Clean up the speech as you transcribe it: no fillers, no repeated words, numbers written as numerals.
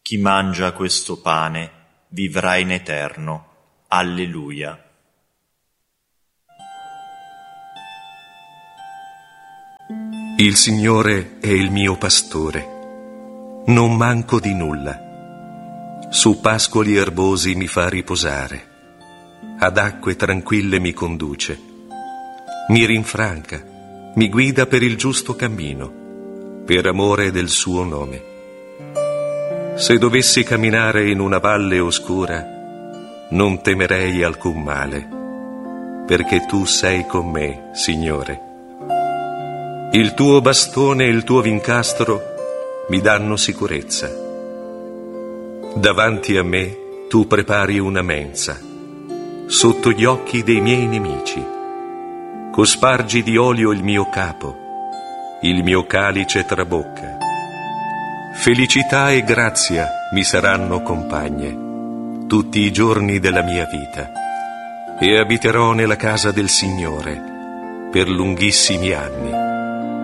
Chi mangia questo pane vivrà in eterno. Alleluia. Il Signore è il mio pastore, non manco di nulla. Su pascoli erbosi mi fa riposare, ad acque tranquille mi conduce. Mi rinfranca, mi guida per il giusto cammino, per amore del suo nome. Se dovessi camminare in una valle oscura, non temerei alcun male, perché tu sei con me, Signore. Il tuo bastone e il tuo vincastro mi danno sicurezza. Davanti a me tu prepari una mensa, sotto gli occhi dei miei nemici. Cospargi di olio il mio capo, il mio calice trabocca. Felicità e grazia mi saranno compagne tutti i giorni della mia vita, e abiterò nella casa del Signore per lunghissimi anni.